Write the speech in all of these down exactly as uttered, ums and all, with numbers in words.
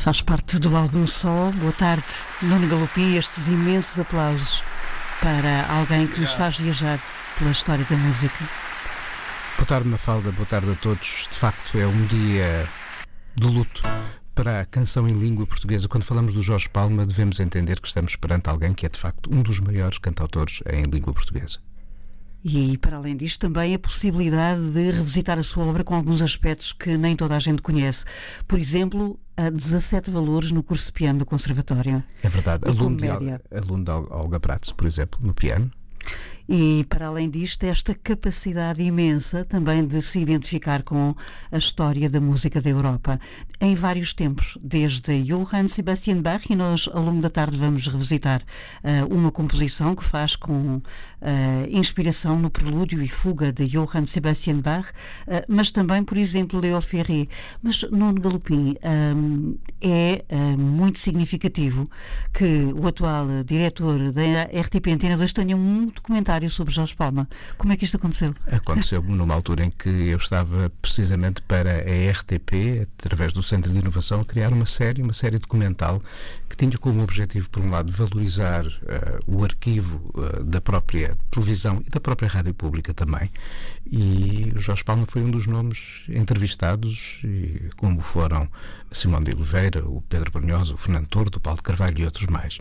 Faz parte do álbum Só. Boa tarde, Nuno Galopim. Estes imensos aplausos para alguém que nos faz viajar pela história da música. Boa tarde, Mafalda. Boa tarde a todos. De facto, é um dia do luto para a canção em língua portuguesa. Quando falamos do Jorge Palma, devemos entender que estamos perante alguém que é, de facto, um dos maiores cantautores em língua portuguesa. E, para além disto, também a possibilidade de revisitar a sua obra com alguns aspectos que nem toda a gente conhece. Por exemplo, a dezassete valores no curso de piano do Conservatório. É verdade. E Aluno de, comédia. aluno de Olga Prates, por exemplo, no piano. E, para além disto, esta capacidade imensa também de se identificar com a história da música da Europa em vários tempos, desde Johann Sebastian Bach, e nós ao longo da tarde vamos revisitar uh, uma composição que faz com uh, inspiração no Prelúdio e Fuga de Johann Sebastian Bach, uh, mas também, por exemplo, Léo Ferré. Mas, Nuno Galopim, um, é uh, muito significativo que o atual uh, diretor da R T P Antena dois tenha um documentário sobre Jorge Palma. Como é que isto aconteceu? Aconteceu numa altura em que eu estava precisamente para a R T P, através do Centro de Inovação, a criar uma série, uma série documental que tinha como objetivo, por um lado, valorizar uh, o arquivo uh, da própria televisão e da própria rádio pública também. E o Jorge Palma foi um dos nomes entrevistados, e como foram Simão de Oliveira, o Pedro Brunhosa, o Fernando Tordo, o Paulo de Carvalho e outros mais.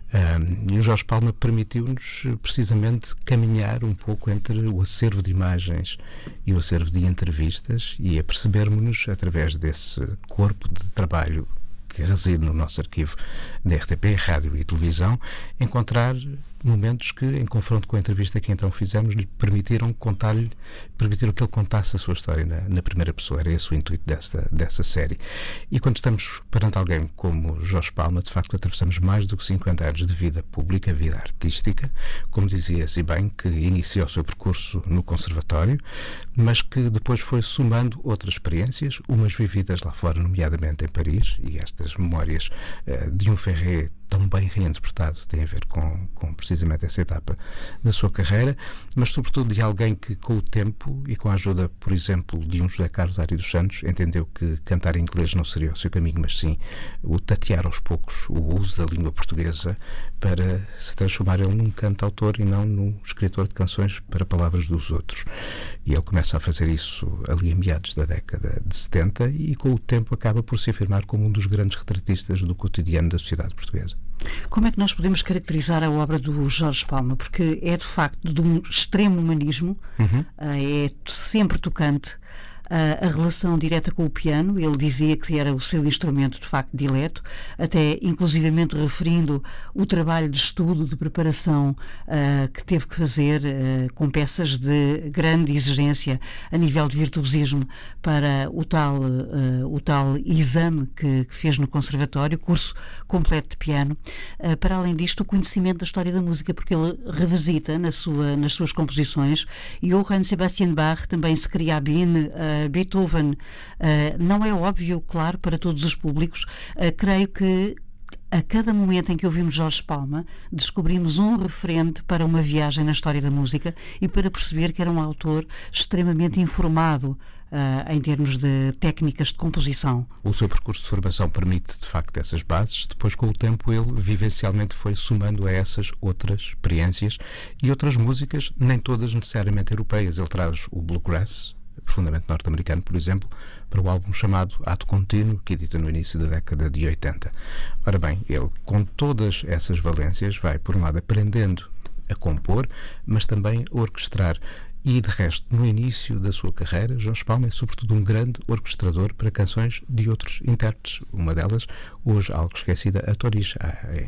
Um, e o Jorge Palma permitiu-nos precisamente caminhar um pouco entre o acervo de imagens e o acervo de entrevistas e a percebermos-nos, através desse corpo de trabalho que reside no nosso arquivo da R T P, rádio e televisão, encontrar momentos que, em confronto com a entrevista que então fizemos, lhe permitiram contar-lhe, permitiram que ele contasse a sua história na, na primeira pessoa. Era esse o intuito desta, dessa série. E quando estamos perante alguém como Jorge Palma, de facto atravessamos mais do que cinquenta anos de vida pública, vida artística, como dizias e bem, que iniciou o seu percurso no Conservatório, mas que depois foi somando outras experiências, umas vividas lá fora, nomeadamente em Paris, e estas memórias uh, de um Ferré tão bem reinterpretado, tem a ver com, com precisamente essa etapa da sua carreira, mas sobretudo de alguém que, com o tempo e com a ajuda, por exemplo, de um José Carlos Ari dos Santos, entendeu que cantar em inglês não seria o seu caminho, mas sim o tatear aos poucos o uso da língua portuguesa para se transformar ele num cantautor e não num escritor de canções para palavras dos outros. E ele começa a fazer isso ali em meados da década de setenta e, com o tempo, acaba por se afirmar como um dos grandes retratistas do cotidiano da sociedade portuguesa. Como é que nós podemos caracterizar a obra do Jorge Palma? Porque é, de facto, de um extremo humanismo, uhum. é sempre tocante. A, a relação direta com o piano, ele dizia que era o seu instrumento de facto dileto, até inclusivamente referindo o trabalho de estudo, de preparação uh, que teve que fazer uh, com peças de grande exigência a nível de virtuosismo para o tal, uh, o tal exame que, que fez no Conservatório, curso completo de piano. Uh, para além disto, o conhecimento da história da música, porque ele revisita na sua, nas suas composições, e Johann Sebastian Bach também se cria a Biene, uh, Beethoven, uh, não é óbvio, claro, para todos os públicos. Uh, creio que a cada momento em que ouvimos Jorge Palma, descobrimos um referente para uma viagem na história da música e para perceber que era um autor extremamente informado Uh, em termos de técnicas de composição. O seu percurso de formação permite, de facto, essas bases. Depois, com o tempo, ele vivencialmente foi somando a essas outras experiências e outras músicas, nem todas necessariamente europeias. Ele traz o bluegrass, profundamente norte-americano, por exemplo, para o álbum chamado Ato Contínuo, que edita no início da década de oitenta. Ora bem, ele, com todas essas valências, vai, por um lado, aprendendo a compor, mas também a orquestrar. E, de resto, no início da sua carreira, Jorge Palma é sobretudo um grande orquestrador para canções de outros intérpretes. Uma delas, hoje algo esquecida, a Toris.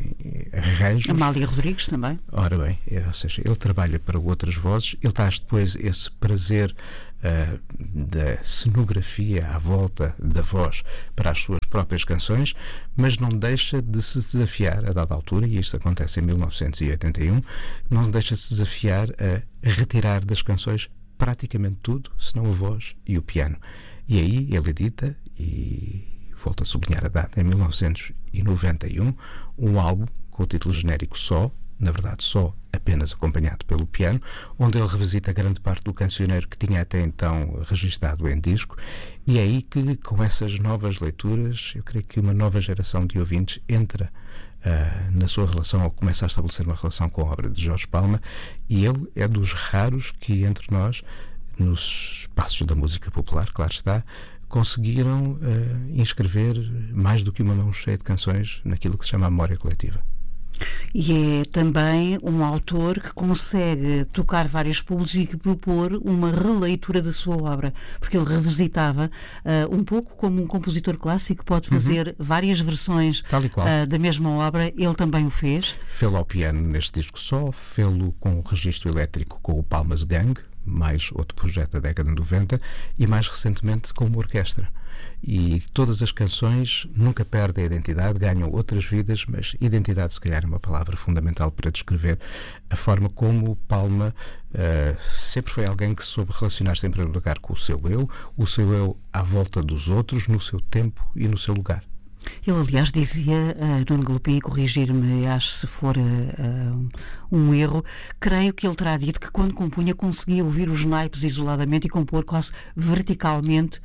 Arranjos. Amália Rodrigues também. Ora bem, é, ou seja, ele trabalha para outras vozes, ele traz depois esse prazer uh, da cenografia à volta da voz para as suas próprias canções, mas não deixa de se desafiar a dada altura, e isto acontece em mil novecentos e oitenta e um, não deixa de se desafiar a retirar das canções praticamente tudo, senão a voz e o piano. E aí ele edita, e volto a sublinhar a data, em mil novecentos e noventa e um, um álbum com o título genérico Só, na verdade só a apenas acompanhado pelo piano, onde ele revisita grande parte do cancioneiro que tinha até então registado em disco, e é aí que, com essas novas leituras, eu creio que uma nova geração de ouvintes entra uh, na sua relação, ou começa a estabelecer uma relação com a obra de Jorge Palma, e ele é dos raros que, entre nós, nos espaços da música popular, claro está, conseguiram uh, inscrever mais do que uma mão cheia de canções naquilo que se chama a memória coletiva. E é também um autor que consegue tocar vários públicos e que propor uma releitura da sua obra, porque ele revisitava uh, um pouco como um compositor clássico pode fazer uhum. várias versões uh, da mesma obra, ele também o fez. Fê-lo ao piano neste disco só, fê-lo com o registro elétrico com o Palmas Gang, mais outro projeto da década de noventa, e mais recentemente com uma orquestra. E todas as canções nunca perdem a identidade, ganham outras vidas, mas identidade se calhar é uma palavra fundamental para descrever a forma como Palma uh, sempre foi alguém que soube relacionar-se em primeiro lugar com o seu eu, o seu eu à volta dos outros, no seu tempo e no seu lugar. Ele, aliás, dizia, uh, Nuno Galopim, corrigir-me, acho se for uh, uh, um erro, creio que ele terá dito que quando compunha conseguia ouvir os naipes isoladamente e compor quase verticalmente,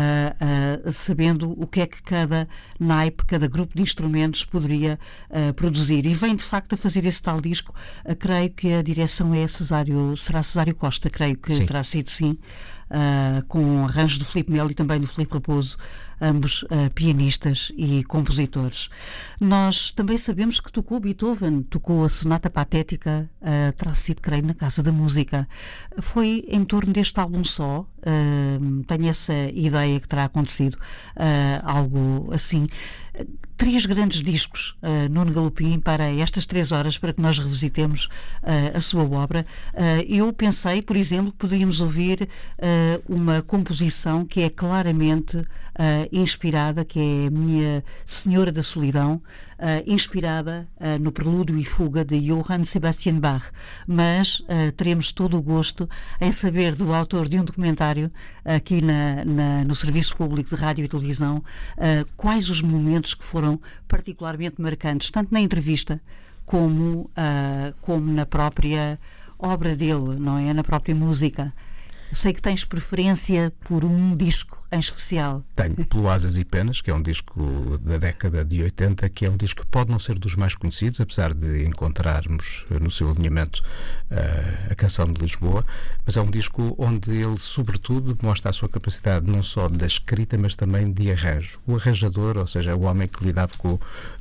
uh, uh, sabendo o que é que cada naipe, cada grupo de instrumentos poderia uh, produzir. E vem, de facto, a fazer esse tal disco. Uh, creio que a direção é Cesário, será Cesário Costa, creio que sim. terá sido sim. Uh, com arranjos do Filipe Melo e também do Filipe Raposo, ambos uh, pianistas e compositores. Nós também sabemos que tocou Beethoven, tocou a Sonata Patética, uh, terá sido, creio, na Casa da Música. Foi em torno deste álbum só, uh, tenho essa ideia que terá acontecido uh, algo assim. Três grandes discos, uh, Nuno Galopim, para estas três horas, para que nós revisitemos uh, a sua obra. Uh, eu pensei, por exemplo, que poderíamos ouvir uh, uma composição que é claramente uh, inspirada, que é a Minha Senhora da Solidão, uh, inspirada uh, no Prelúdio e Fuga de Johann Sebastian Bach. Mas uh, teremos todo o gosto em saber do autor de um documentário aqui na, na, no Serviço Público de Rádio e Televisão uh, quais os momentos que foram particularmente marcantes, tanto na entrevista como, uh, como na própria obra dele, não é? Na própria música. Eu sei que tens preferência por um disco em especial. Tenho, pelo Asas e Penas, que é um disco da década de oitenta, que é um disco que pode não ser dos mais conhecidos, apesar de encontrarmos no seu alinhamento uh, a Canção de Lisboa, mas é um disco onde ele, sobretudo, mostra a sua capacidade não só da escrita, mas também de arranjo. O arranjador, ou seja, o homem que lidava com uh,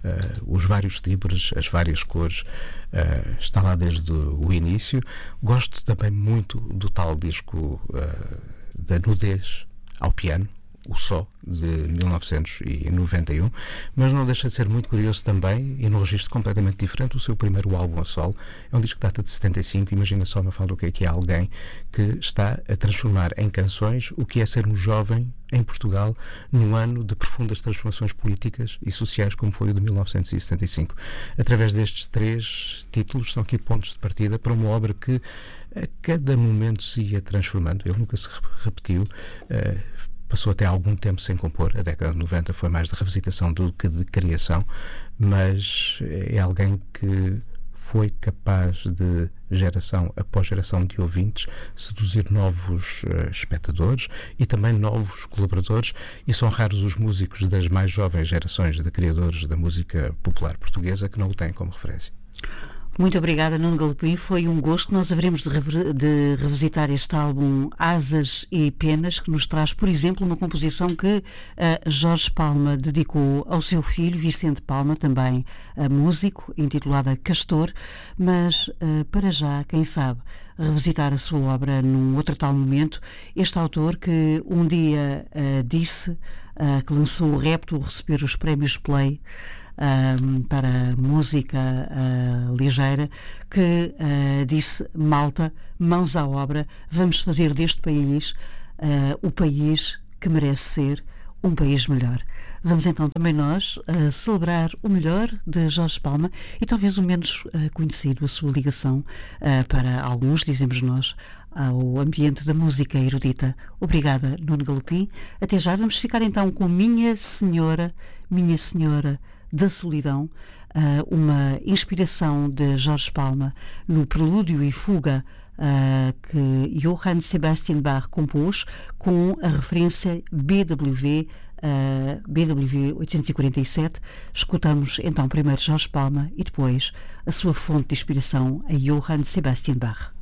os vários timbre, as várias cores, uh, está lá desde o início. Gosto também muito do tal disco uh, da nudez ao piano, o Só, de mil novecentos e noventa e um, mas não deixa de ser muito curioso também, e num registro completamente diferente, o seu primeiro álbum a solo. É um disco que data de setenta e cinco, imagina só, Mafalda, o que é que é alguém que está a transformar em canções o que é ser um jovem em Portugal num ano de profundas transformações políticas e sociais como foi o de mil novecentos e setenta e cinco. Através destes três títulos são aqui pontos de partida para uma obra que a cada momento se ia transformando. Ele nunca se repetiu, uh, passou até algum tempo sem compor. A década de noventa foi mais de revisitação do que de criação, mas é alguém que foi capaz de, geração após geração de ouvintes, seduzir novos uh, espectadores e também novos colaboradores, e são raros os músicos das mais jovens gerações de criadores da música popular portuguesa que não o têm como referência. Muito obrigada, Nuno Galopim. Foi um gosto. Nós haveremos de, rever, de revisitar este álbum Asas e Penas, que nos traz, por exemplo, uma composição que uh, Jorge Palma dedicou ao seu filho, Vicente Palma, também uh, músico, intitulada Castor. Mas, uh, para já, quem sabe, revisitar a sua obra num outro tal momento. Este autor que um dia uh, disse uh, que lançou o repto a receber os prémios Play Um, para música uh, ligeira, que uh, disse: malta, mãos à obra, vamos fazer deste país uh, o país que merece ser um país melhor. Vamos então também nós uh, celebrar o melhor de Jorge Palma e talvez o menos uh, conhecido, a sua ligação uh, para alguns, dizemos nós, ao ambiente da música erudita. Obrigada, Nuno Galopim. Até já. Vamos ficar então com Minha Senhora, Minha Senhora da Solidão, uh, uma inspiração de Jorge Palma no Prelúdio e Fuga uh, que Johann Sebastian Bach compôs, com a referência B W V, uh, B W V oitocentos e quarenta e sete. Escutamos então primeiro Jorge Palma e depois a sua fonte de inspiração, a Johann Sebastian Bach.